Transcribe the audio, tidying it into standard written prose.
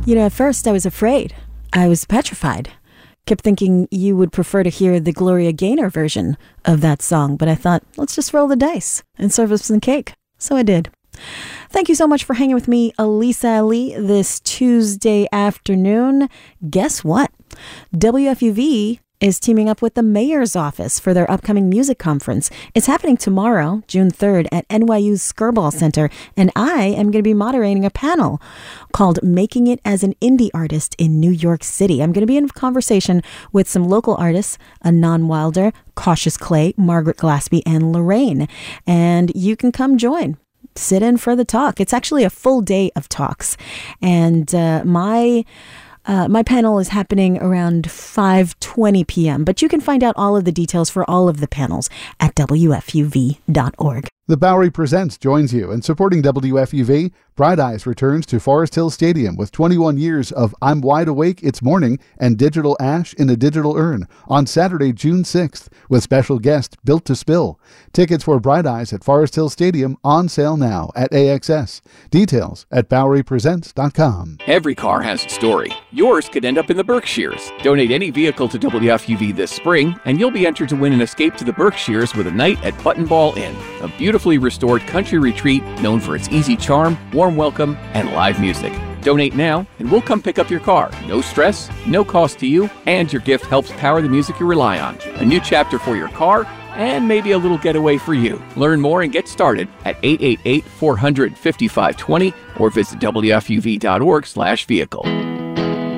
At first I was afraid. I was petrified. Kept thinking you would prefer to hear the Gloria Gaynor version of that song, but I thought, let's just roll the dice and serve up some cake. So I did. Thank you so much for hanging with me, Elisa Ali, this Tuesday afternoon. Guess what? WFUV is teaming up with the mayor's office for their upcoming music conference. It's happening tomorrow, June 3rd, at NYU's Skirball Center, and I am going to be moderating a panel called Making It as an Indie Artist in New York City. I'm going to be in conversation with some local artists, Anon Wilder, Cautious Clay, Margaret Glaspie, and Lorraine. And you can come join. Sit in for the talk. It's actually a full day of talks. And my panel is happening around 5:20 p.m., but you can find out all of the details for all of the panels at WFUV.org. The Bowery Presents joins you in supporting WFUV. Bright Eyes returns to Forest Hill Stadium with 21 years of I'm Wide Awake, It's Morning and Digital Ash in a Digital Urn on Saturday, June 6th with special guest Built to Spill. Tickets for Bright Eyes at Forest Hill Stadium on sale now at AXS. Details at BoweryPresents.com. Every car has a story. Yours could end up in the Berkshires. Donate any vehicle to WFUV this spring and you'll be entered to win an escape to the Berkshires with a night at Button Ball Inn, a beautifully restored country retreat known for its easy charm, warm welcome, and live music. Donate now, and we'll come pick up your car. No stress, no cost to you, and your gift helps power the music you rely on. A new chapter for your car, and maybe a little getaway for you. Learn more and get started at 888-400-5520 or visit WFUV.org/vehicle.